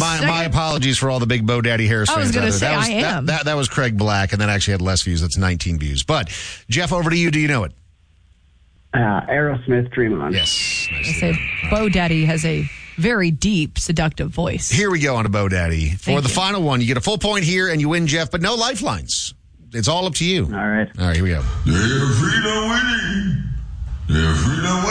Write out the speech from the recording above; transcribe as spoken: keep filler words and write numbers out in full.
my, my apologies for all the big Bo Daddy Harris fans. I was going to say, that was, I am. That, that, that was Craig Black, and that actually had less views. That's nineteen views. But, Jeff, over to you. Do you know it? Uh, Aerosmith, Dream On. Yes. Nice I say Bo Daddy has a very deep, seductive voice. Here we go on to Bo Daddy. For Thank the you. final one, you get a full point here, and you win, Jeff, but no lifelines. It's all up to you. All right. All right, here we go. Every day, every day.